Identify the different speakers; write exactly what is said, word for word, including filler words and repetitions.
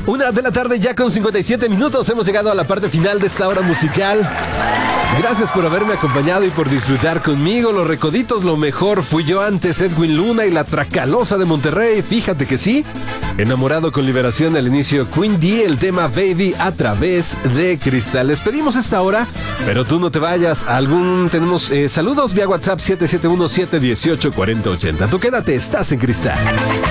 Speaker 1: Una de la tarde ya con cincuenta y siete minutos. Hemos llegado a la parte final de esta hora musical. Gracias por haberme acompañado y por disfrutar conmigo. Los Recoditos, lo mejor. Fui yo antes, Edwin Luna y la Tracalosa de Monterrey. Fíjate que sí. Enamorado con Liberación al inicio, Queen D, el tema Baby a través de Cristal. Les pedimos esta hora, pero tú no te vayas. Algún tenemos eh, saludos vía WhatsApp siete siete uno siete uno ocho cuatro cero ocho cero. Tú quédate, estás en Cristal.